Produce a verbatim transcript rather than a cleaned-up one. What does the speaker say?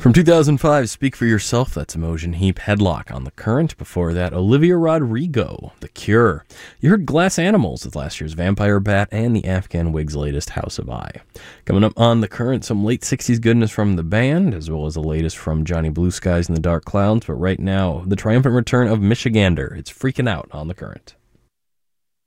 From two thousand five, Speak for Yourself, that's Imogen Heap, Headlock on The Current. Before that, Olivia Rodrigo, The Cure. You heard Glass Animals with last year's Vampire Bat and the Afghan Wigs' latest House of I. Coming up on The Current, some late sixties goodness from the band, as well as the latest from Johnny Blue Skies and the Dark Clouds. But right now, the triumphant return of Michigander. It's Freaking Out on The Current.